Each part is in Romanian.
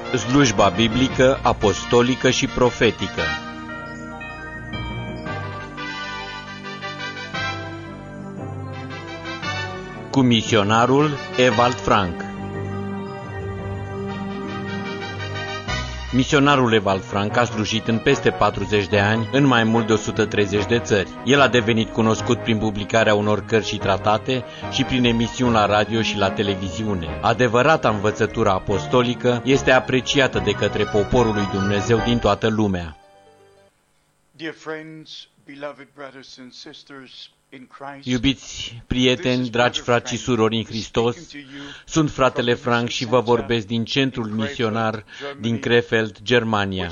Slujba biblică, apostolică și profetică. Cu misionarul Ewald Frank. Misionarul Ewald Frank a slujit în peste 40 de ani în mai mult de 130 de țări. El a devenit cunoscut prin publicarea unor cărți și tratate și prin emisiuni la radio și la televiziune. Adevărata învățătură apostolică este apreciată de către poporul lui Dumnezeu din toată lumea. Dear friends, beloved brothers and sisters in Christ, Iubiți prieteni, dragi frați și surori în Hristos, sunt fratele Frank și vă vorbesc din centrul misionar din Krefeld, Germania.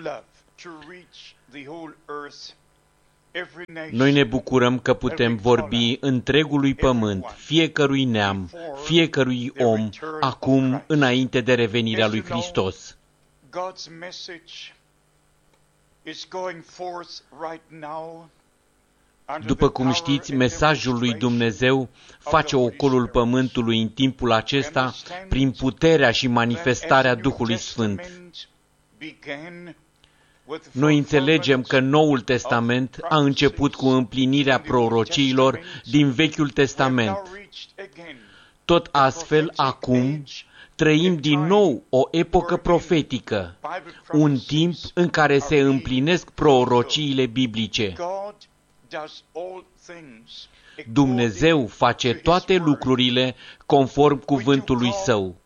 Noi ne bucurăm că putem vorbi întregului pământ, fiecărui neam, fiecărui om, acum, înainte de revenirea lui Hristos. După cum știți, mesajul lui Dumnezeu face ocolul pământului în timpul acesta prin puterea și manifestarea Duhului Sfânt. Noi înțelegem că Noul Testament a început cu împlinirea prorociilor din Vechiul Testament. Tot astfel, acum, trăim din nou o epocă profetică, un timp în care se împlinesc prorociile biblice. Dumnezeu face toate lucrurile conform cuvântului Său.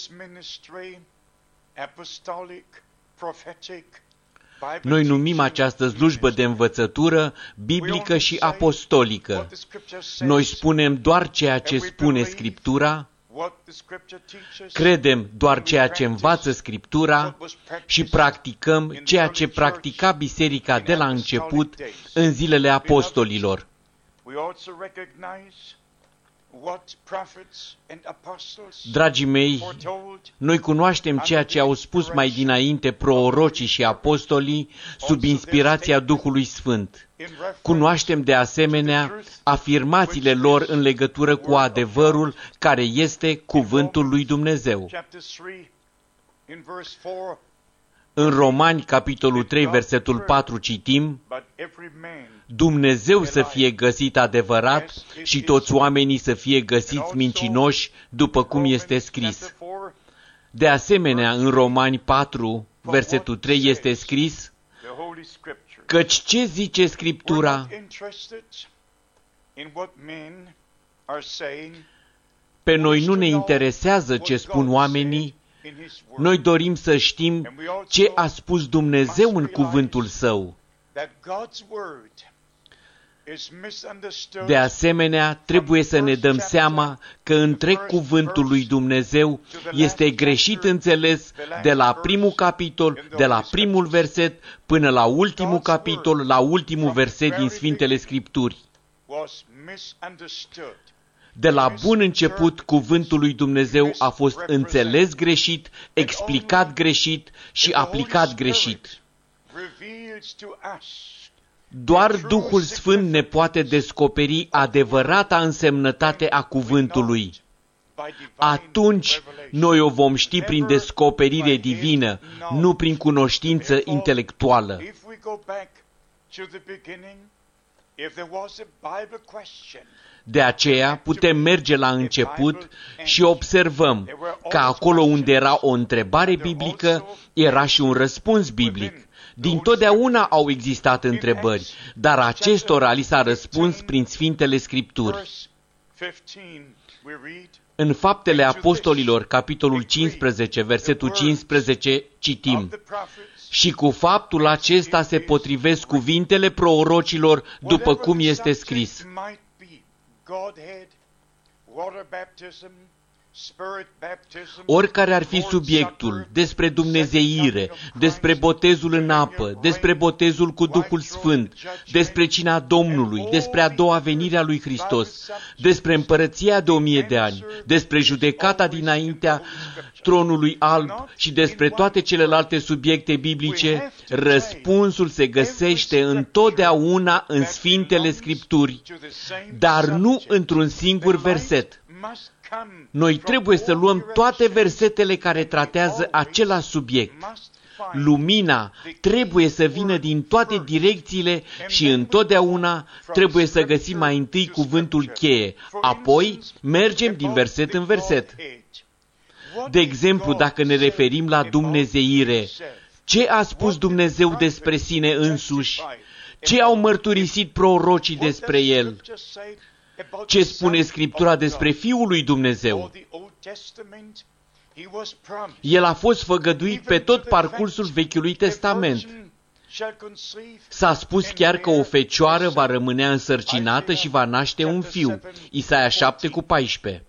Noi numim această slujbă de învățătură biblică și apostolică. Noi spunem doar ceea ce spune Scriptura, credem doar ceea ce învață Scriptura și practicăm ceea ce practica biserica de la început în zilele apostolilor. Dragii mei, noi cunoaștem ceea ce au spus mai dinainte prorocii și apostolii sub inspirația Duhului Sfânt. Cunoaștem de asemenea afirmațiile lor în legătură cu adevărul care este cuvântul lui Dumnezeu. În Romani, capitolul 3, versetul 4, citim: Dumnezeu să fie găsit adevărat și toți oamenii să fie găsiți mincinoși, după cum este scris. De asemenea, în Romani 4, versetul 3 este scris: Căci ce zice Scriptura? Pe noi nu ne interesează ce spun oamenii, noi dorim să știm ce a spus Dumnezeu în cuvântul Său. De asemenea, trebuie să ne dăm seama că întreg cuvântul lui Dumnezeu este greșit înțeles de la primul capitol, de la primul verset, până la ultimul capitol, la ultimul verset din Sfintele Scripturi. De la bun început, cuvântul lui Dumnezeu a fost înțeles greșit, explicat greșit și aplicat greșit. Doar Duhul Sfânt ne poate descoperi adevărata însemnătate a cuvântului. Atunci noi o vom ști prin descoperire divină, nu prin cunoștință intelectuală. De aceea putem merge la început și observăm că acolo unde era o întrebare biblică, era și un răspuns biblic. Dintotdeauna au existat întrebări, dar acestora li s-a răspuns prin Sfintele Scripturi. În Faptele Apostolilor, capitolul 15, versetul 15, citim: Și cu faptul acesta se potrivesc cuvintele prorocilor, după cum este scris. Oricare ar fi subiectul, despre dumnezeire, despre botezul în apă, despre botezul cu Duhul Sfânt, despre cina Domnului, despre a doua venire a lui Hristos, despre împărăția de 1000 de ani, despre judecata dinaintea tronului alb și despre toate celelalte subiecte biblice, răspunsul se găsește întotdeauna în Sfintele Scripturi, dar nu într-un singur verset. Noi trebuie să luăm toate versetele care tratează același subiect. Lumina trebuie să vină din toate direcțiile și întotdeauna trebuie să găsim mai întâi cuvântul cheie. Apoi mergem din verset în verset. De exemplu, dacă ne referim la dumnezeire, ce a spus Dumnezeu despre sine însuși? Ce au mărturisit prorocii despre El? Ce spune Scriptura despre Fiul lui Dumnezeu? El a fost făgăduit pe tot parcursul Vechiului Testament. S-a spus chiar că o fecioară va rămâne însărcinată și va naște un fiu. Isaia 7:14.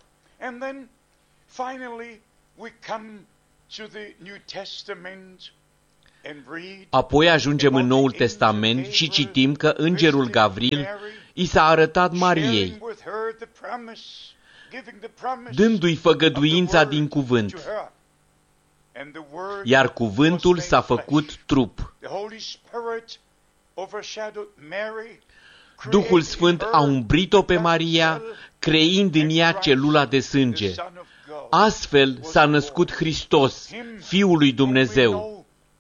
Apoi ajungem în Noul Testament și citim că îngerul Gavril i s-a arătat Mariei, dându-i făgăduința din cuvânt. Iar cuvântul s-a făcut trup. Duhul Sfânt a umbrit-o pe Maria, creind în ea celula de sânge. Astfel s-a născut Hristos, Fiul lui Dumnezeu.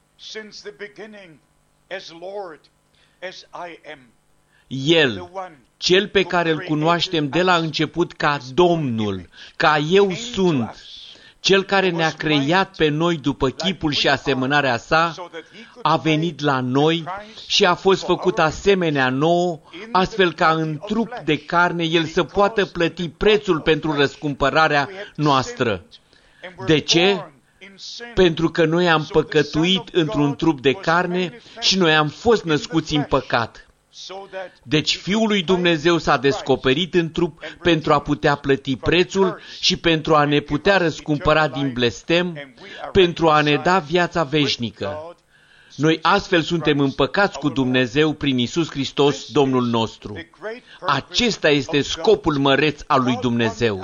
El, cel pe care îl cunoaștem de la început ca Domnul, ca Eu sunt, cel care ne-a creat pe noi după chipul și asemănarea sa, a venit la noi și a fost făcut asemenea nouă, astfel ca în trup de carne El să poată plăti prețul pentru răscumpărarea noastră. De ce? Pentru că noi am păcătuit într-un trup de carne și noi am fost născuți în păcat. Deci Fiul lui Dumnezeu s-a descoperit în trup pentru a putea plăti prețul și pentru a ne putea răscumpăra din blestem, pentru a ne da viața veșnică. Noi astfel suntem împăcați cu Dumnezeu prin Iisus Hristos, Domnul nostru. Acesta este scopul măreț al lui Dumnezeu.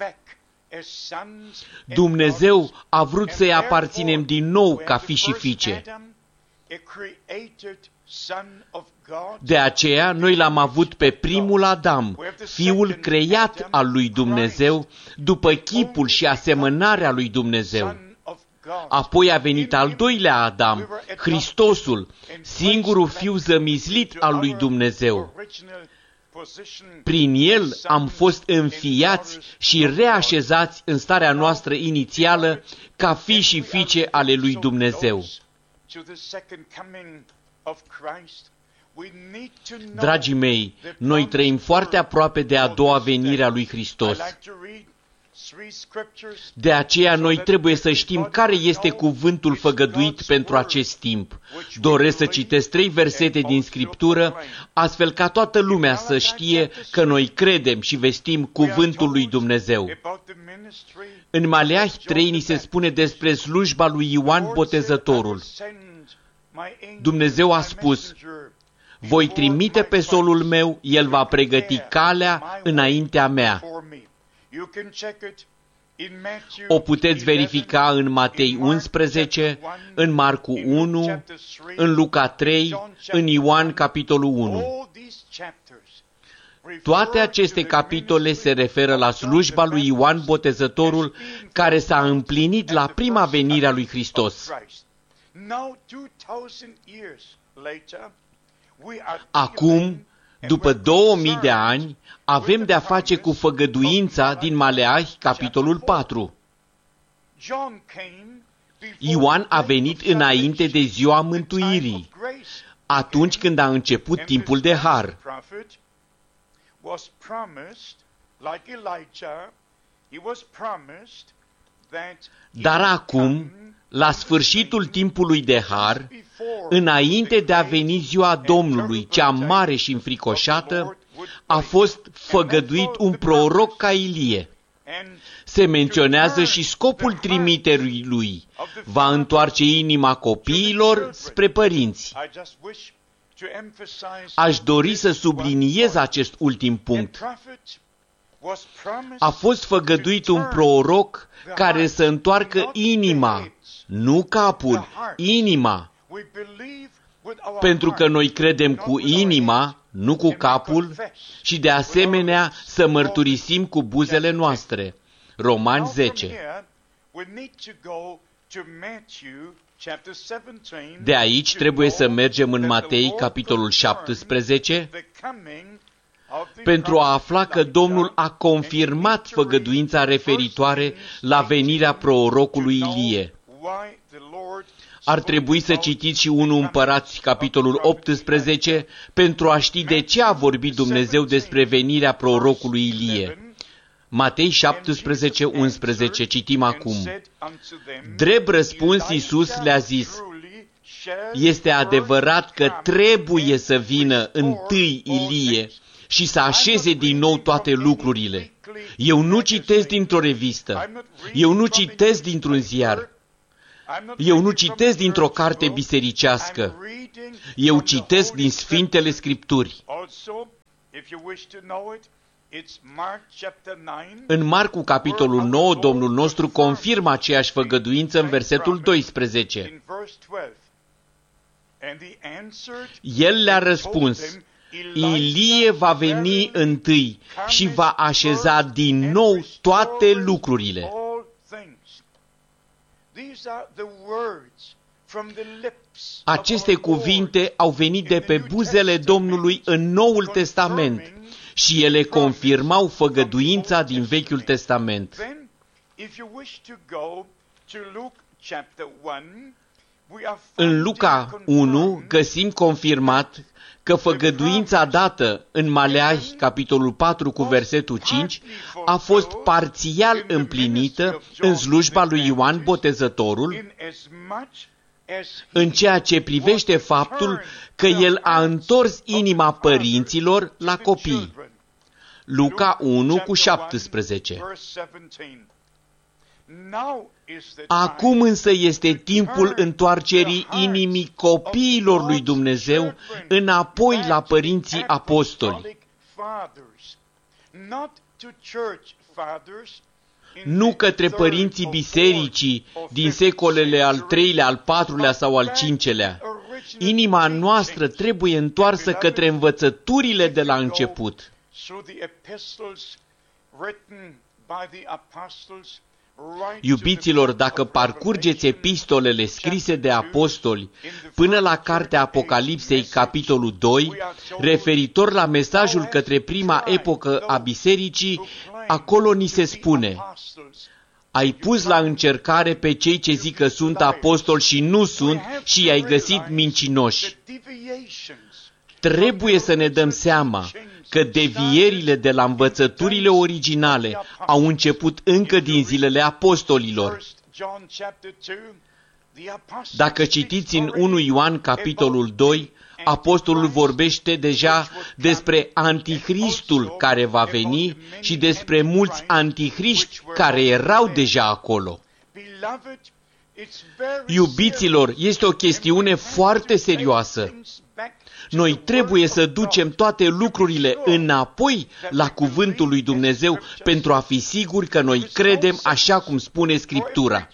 Dumnezeu a vrut să-i aparținem din nou ca fi și fiice. De aceea, noi l-am avut pe primul Adam, fiul creat al lui Dumnezeu, după chipul și asemănarea lui Dumnezeu. Apoi a venit al doilea Adam, Hristosul, singurul fiu zămislit al lui Dumnezeu. Prin el am fost înfiați și reașezați în starea noastră inițială ca fii și fiice ale lui Dumnezeu. Dragii mei, noi trăim foarte aproape de a doua venire a lui Hristos. De aceea noi trebuie să știm care este cuvântul făgăduit pentru acest timp. Doresc să citesc 3 versete din Scriptură, astfel ca toată lumea să știe că noi credem și vestim cuvântul lui Dumnezeu. În Maleahi 3 ni se spune despre slujba lui Ioan Botezătorul. Dumnezeu a spus: voi trimite pe solul meu, el va pregăti calea înaintea mea. O puteți verifica în Matei 11, în Marcu 1, în Luca 3, în Ioan capitolul 1. Toate aceste capitole se referă la slujba lui Ioan Botezătorul, care s-a împlinit la prima venire a lui Hristos. Acum, după 2000 de ani, avem de-a face cu făgăduința din Maleahi, capitolul 4. Ioan a venit înainte de ziua mântuirii, atunci când a început timpul de har. Dar acum, la sfârșitul timpului de har, înainte de a veni ziua Domnului, cea mare și înfricoșată, a fost făgăduit un proroc ca Ilie. Se menționează și scopul trimiterii lui: va întoarce inima copiilor spre părinți. Aș dori să subliniez acest ultim punct. A fost făgăduit un proroc care să întoarcă inima, nu capul, inima. Pentru că noi credem cu inima, nu cu capul, și de asemenea să mărturisim cu buzele noastre. Romani 10. De aici trebuie să mergem în Matei, capitolul 17, pentru a afla că Domnul a confirmat făgăduința referitoare la venirea prorocului Ilie. Ar trebui să citiți și 1 Împărați, capitolul 18, pentru a ști de ce a vorbit Dumnezeu despre venirea prorocului Ilie. Matei 17, 11, citim acum. Drept răspuns, Iisus le-a zis: este adevărat că trebuie să vină întâi Ilie și să așeze din nou toate lucrurile. Eu nu citesc dintr-o revistă, eu nu citesc dintr-un ziar, eu nu citesc dintr-o carte bisericească, eu citesc din Sfintele Scripturi. În Marcu, capitolul 9, Domnul nostru confirmă aceeași făgăduință în versetul 12. El le-a răspuns: Ilie va veni întâi și va așeza din nou toate lucrurile. Aceste cuvinte au venit de pe buzele Domnului în Noul Testament și ele confirmau făgăduința din Vechiul Testament. În Luca 1 găsim confirmat că făgăduința dată în Maleahi, capitolul 4 cu versetul 5, a fost parțial împlinită în slujba lui Ioan Botezătorul, în ceea ce privește faptul că el a întors inima părinților la copii. Luca 1 cu 17. Acum însă este timpul întoarcerii inimii copiilor lui Dumnezeu înapoi la părinții apostoli. Nu către părinții bisericii din secolele al III-lea, al IV-lea sau al V-lea. Inima noastră trebuie întoarsă către învățăturile de la început. Iubiților, dacă parcurgeți epistolele scrise de apostoli până la cartea Apocalipsei, capitolul 2, referitor la mesajul către prima epocă a bisericii, acolo ni se spune: ai pus la încercare pe cei ce zic că sunt apostoli și nu sunt și i-ai găsit mincinoși. Trebuie să ne dăm seama că devierile de la învățăturile originale au început încă din zilele apostolilor. Dacă citiți în 1 Ioan, capitolul 2, apostolul vorbește deja despre anticristul care va veni și despre mulți anticriști care erau deja acolo. Iubiților, este o chestiune foarte serioasă. Noi trebuie să ducem toate lucrurile înapoi la cuvântul lui Dumnezeu pentru a fi siguri că noi credem așa cum spune Scriptura.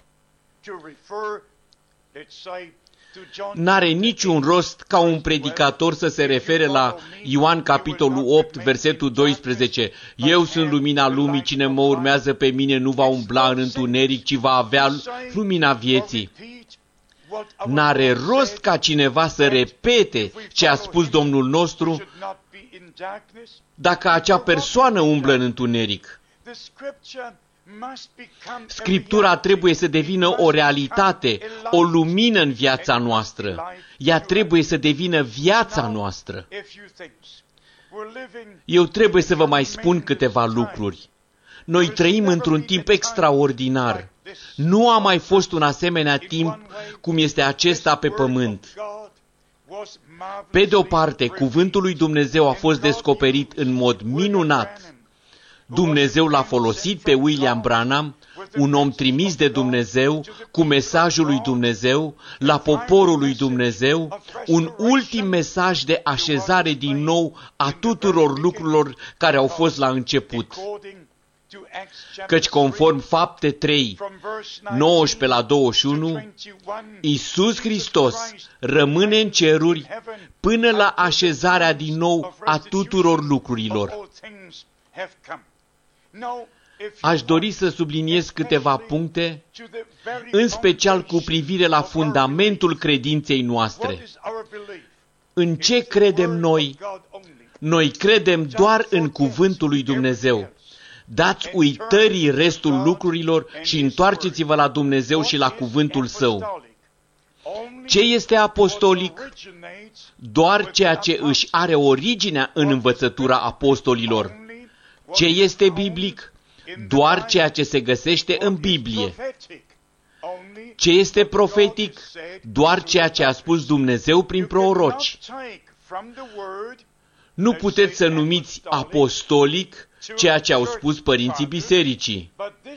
N-are niciun rost ca un predicator să se refere la Ioan capitolul 8, versetul 12. Eu sunt lumina lumii, cine mă urmează pe mine nu va umbla în întuneric, ci va avea lumina vieții. N-are rost ca cineva să repete ce a spus Domnul nostru dacă acea persoană umblă în întuneric. Scriptura trebuie să devină o realitate, o lumină în viața noastră. Ea trebuie să devină viața noastră. Eu trebuie să vă mai spun câteva lucruri. Noi trăim într-un timp extraordinar. Nu a mai fost un asemenea timp cum este acesta pe pământ. Pe de o parte, cuvântul lui Dumnezeu a fost descoperit în mod minunat. Dumnezeu l-a folosit pe William Branham, un om trimis de Dumnezeu, cu mesajul lui Dumnezeu, la poporul lui Dumnezeu, un ultim mesaj de așezare din nou a tuturor lucrurilor care au fost la început. Căci conform Fapte 3, 19 la 21, Iisus Hristos rămâne în ceruri până la așezarea din nou a tuturor lucrurilor. aș dori să subliniez câteva puncte, în special cu privire la fundamentul credinței noastre. În ce credem noi? Noi credem doar în cuvântul lui Dumnezeu. Dați uitării restul lucrurilor și întoarceți-vă la Dumnezeu și la cuvântul Său. Ce este apostolic? Doar ceea ce își are originea în învățătura apostolilor. Ce este biblic? Doar ceea ce se găsește în Biblie. Ce este profetic? Doar ceea ce a spus Dumnezeu prin proroci. Nu puteți să numiți apostolic ceea ce au spus părinții bisericii.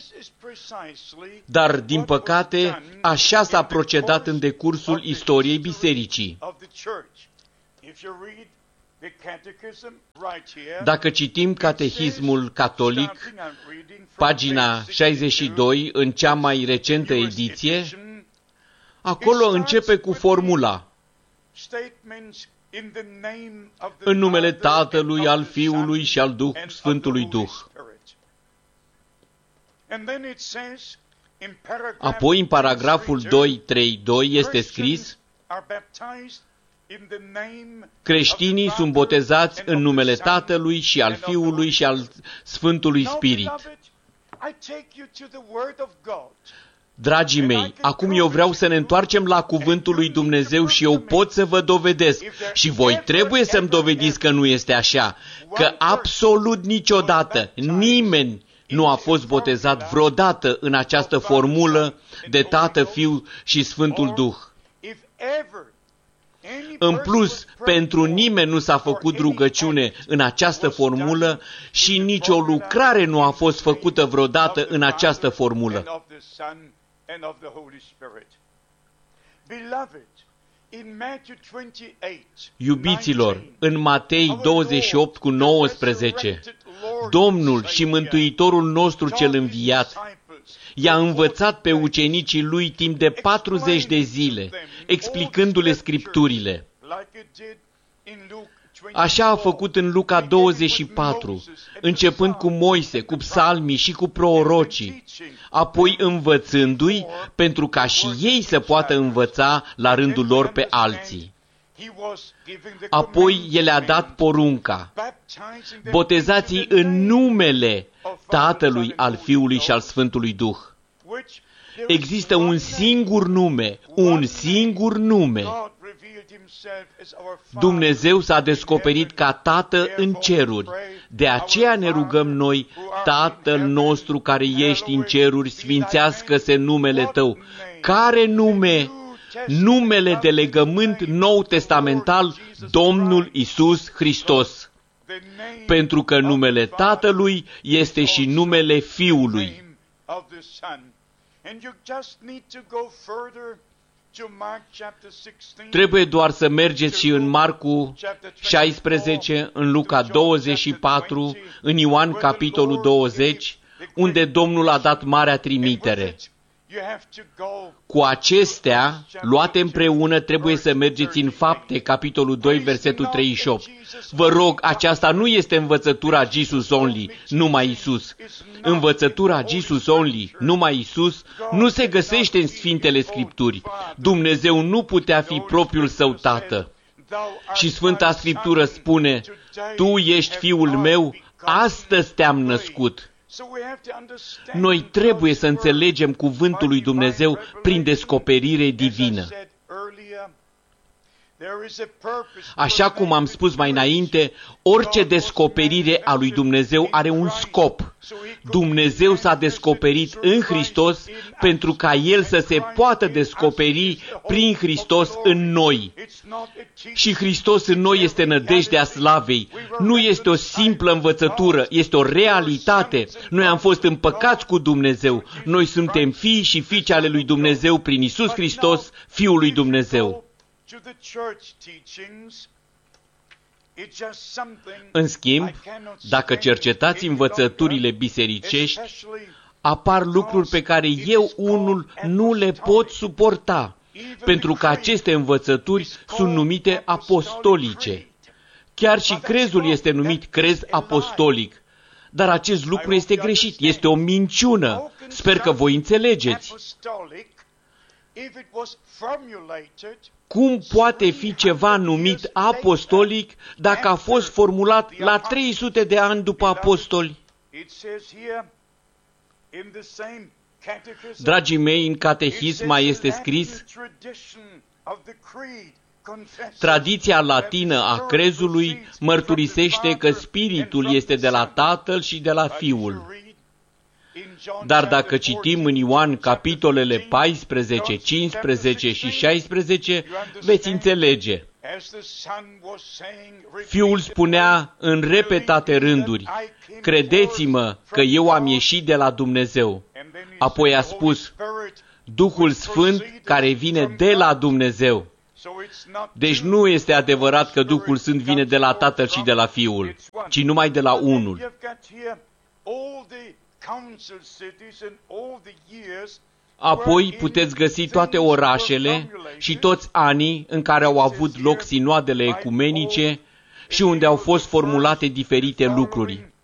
Dar, din păcate, așa s-a procedat în decursul istoriei bisericii. Dacă citim Catehismul Catolic, pagina 62, în cea mai recentă ediție, acolo începe cu formula: în numele Tatălui, al Fiului și al Sfântului Duh. Apoi, în paragraful 2.3.2 este scris: creștinii sunt botezați în numele Tatălui și al Fiului și al Sfântului Spirit. Dragii mei, acum eu vreau să ne întoarcem la cuvântul lui Dumnezeu și eu pot să vă dovedesc și voi trebuie să-mi dovediți că nu este așa, că absolut niciodată nimeni nu a fost botezat vreodată în această formulă de Tată, Fiu și Sfântul Duh. În plus, pentru nimeni nu s-a făcut rugăciune în această formulă și nicio lucrare nu a fost făcută vreodată în această formulă. Iubiților, în Matei 28:19, Domnul și Mântuitorul nostru cel înviat i-a învățat pe ucenicii lui timp de 40 de zile, explicându-le Scripturile. Așa a făcut în Luca 24, începând cu Moise, cu psalmii și cu prorocii, apoi învățându-i pentru ca și ei să poată învăța la rândul lor pe alții. Apoi el a dat porunca: botezați-i în numele Tatălui, al Fiului și al Sfântului Duh. Există un singur nume. Dumnezeu s-a descoperit ca Tată în ceruri. De aceea ne rugăm noi: Tatăl nostru care ești în ceruri, sfințească-se numele Tău. Care nume? Numele de legământ nou testamental, Domnul Iisus Hristos. Pentru că numele Tatălui este și numele Fiului. Trebuie doar să mergeți și în Marcu 16, în Luca 24, în Ioan capitolul 20, unde Domnul a dat marea trimitere. Cu acestea, luate împreună, trebuie să mergeți în Fapte, capitolul 2, versetul 38. Vă rog, aceasta nu este învățătura Jesus only, numai Isus. Învățătura Jesus only, numai Isus, nu se găsește în Sfintele Scripturi. Dumnezeu nu putea fi propriul Său Tată. Și Sfânta Scriptură spune: Tu ești Fiul meu, astăzi te-am născut. Noi trebuie să înțelegem cuvântul lui Dumnezeu prin descoperire divină. Așa cum am spus mai înainte, orice descoperire a lui Dumnezeu are un scop. Dumnezeu s-a descoperit în Hristos pentru ca El să se poată descoperi prin Hristos în noi. Și Hristos în noi este nădejdea slavei. Nu este o simplă învățătură, este o realitate. Noi am fost împăcați cu Dumnezeu. Noi suntem fii și fiice ale lui Dumnezeu prin Iisus Hristos, Fiul lui Dumnezeu. În schimb, dacă cercetați învățăturile bisericești, apar lucruri pe care eu unul nu le pot suporta, pentru că aceste învățături sunt numite apostolice. Chiar și crezul este numit crez apostolic. Dar acest lucru este greșit, este o minciună. Sper că voi înțelegeți. Cum poate fi ceva numit apostolic dacă a fost formulat la 300 de ani după apostoli? Dragii mei, în catehism mai este scris: tradiția latină a crezului mărturisește că Spiritul este de la Tatăl și de la Fiul. Dar dacă citim în Ioan capitolele 14, 15 și 16, veți înțelege. Fiul spunea în repetate rânduri: credeți-mă că eu am ieșit de la Dumnezeu. Apoi a spus: Duhul Sfânt care vine de la Dumnezeu. Deci nu este adevărat că Duhul Sfânt vine de la Tatăl și de la Fiul, ci numai de la unul. Apoi puteți găsi toate orașele și toți anii în care au avut loc sinoadele ecumenice și unde au fost formulate diferite lucruri.